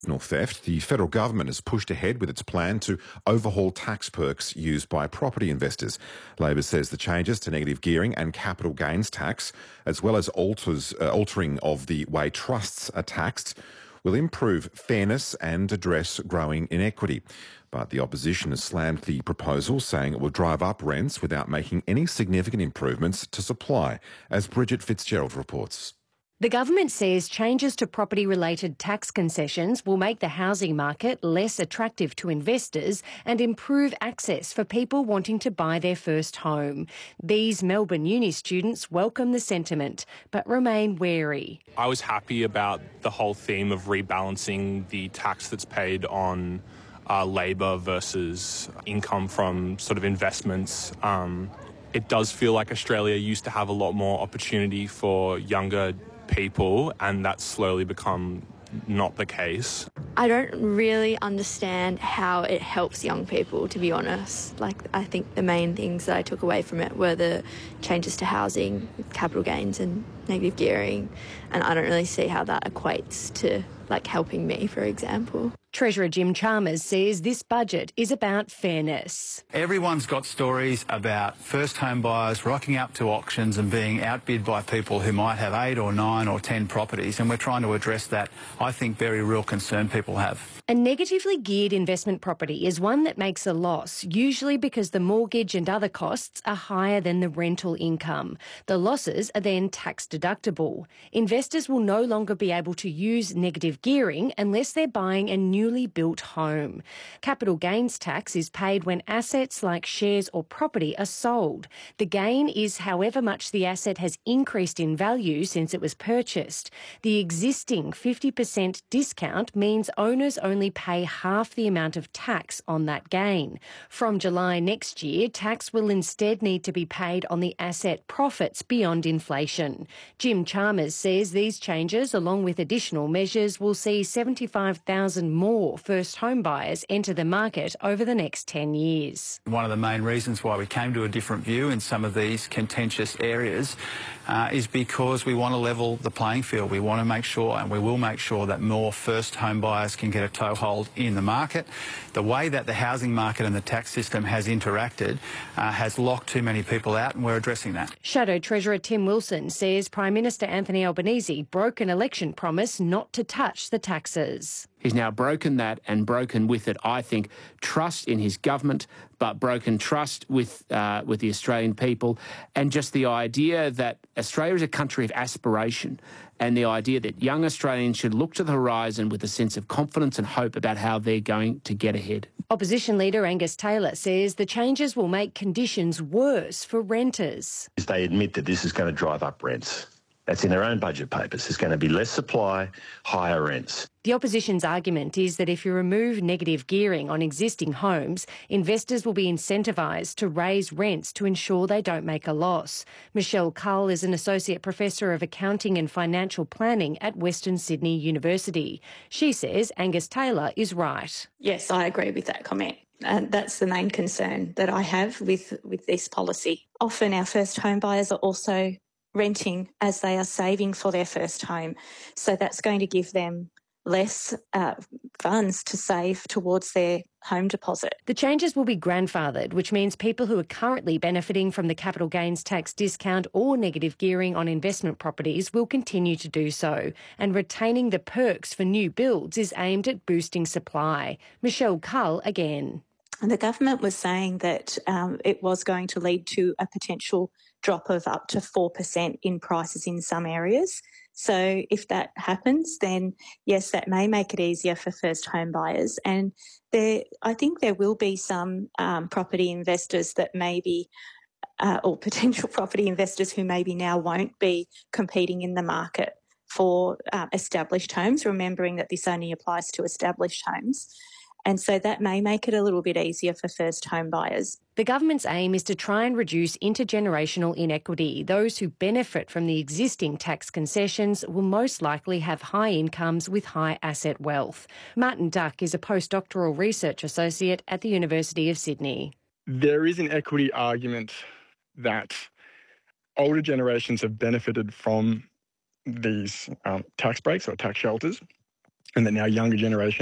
Theft, the federal government has pushed ahead with its plan to overhaul tax perks used by property investors. Labor says the changes to negative gearing and capital gains tax, as well as altering of the way trusts are taxed, will improve fairness and address growing inequity. But the opposition has slammed the proposal, saying it will drive up rents without making any significant improvements to supply, as Bridget Fitzgerald reports. The government says changes to property-related tax concessions will make the housing market less attractive to investors and improve access for people wanting to buy their first home. These Melbourne Uni students welcome the sentiment, but remain wary. I was happy about the whole theme of rebalancing the tax that's paid on labour versus income from sort of investments. It does feel like Australia used to have a lot more opportunity for younger people, and that's slowly become not the case. I don't really understand how it helps young people, to be honest. I think the main things that I took away from it were the changes to housing, capital gains and negative gearing, and I don't really see how that equates to helping me, for example. Treasurer Jim Chalmers says this budget is about fairness. Everyone's got stories about first home buyers rocking up to auctions and being outbid by people who might have 8 or 9 or 10 properties, and we're trying to address that, I think, very real concern people have. A negatively geared investment property is one that makes a loss, usually because the mortgage and other costs are higher than the rental income. The losses are then tax deductible. Investors will no longer be able to use negative gearing unless they're buying a newly built home. Capital gains tax is paid when assets like shares or property are sold. The gain is however much the asset has increased in value since it was purchased. The existing 50% discount means owners only pay half the amount of tax on that gain. From July next year, tax will instead need to be paid on the asset profits beyond inflation. Jim Chalmers says these changes, along with additional measures, will see 75,000 more first home buyers enter the market over the next 10 years. One of the main reasons why we came to a different view in some of these contentious areas is because we want to level the playing field. We want to make sure, and we will make sure, that more first home buyers can get a toehold in the market. The way that the housing market and the tax system has interacted has locked too many people out, and we're addressing that. Shadow Treasurer Tim Wilson says Prime Minister Anthony Albanese broke an election promise not to touch the taxes. He's now broken that, and broken with it, I think, trust in his government, but broken trust with the Australian people, and just the idea that Australia is a country of aspiration, and the idea that young Australians should look to the horizon with a sense of confidence and hope about how they're going to get ahead. Opposition leader Angus Taylor says the changes will make conditions worse for renters. They admit that this is going to drive up rents. That's in their own budget papers. There's going to be less supply, higher rents. The opposition's argument is that if you remove negative gearing on existing homes, investors will be incentivised to raise rents to ensure they don't make a loss. Michelle Cull is an Associate Professor of Accounting and Financial Planning at Western Sydney University. She says Angus Taylor is right. Yes, I agree with that comment. And that's the main concern that I have with this policy. Often our first home buyers are also renting as they are saving for their first home. So that's going to give them less funds to save towards their home deposit. The changes will be grandfathered, which means people who are currently benefiting from the capital gains tax discount or negative gearing on investment properties will continue to do so. And retaining the perks for new builds is aimed at boosting supply. Michelle Cull again. The government was saying that it was going to lead to a potential drop of up to 4% in prices in some areas. So if that happens, then yes, that may make it easier for first home buyers. And I think there will be some property investors that maybe, or potential property investors who maybe now won't be competing in the market for established homes, remembering that this only applies to established homes. And so that may make it a little bit easier for first home buyers. The government's aim is to try and reduce intergenerational inequity. Those who benefit from the existing tax concessions will most likely have high incomes with high asset wealth. Martin Duck is a postdoctoral research associate at the University of Sydney. There is an equity argument that older generations have benefited from these tax breaks or tax shelters, and that now younger generations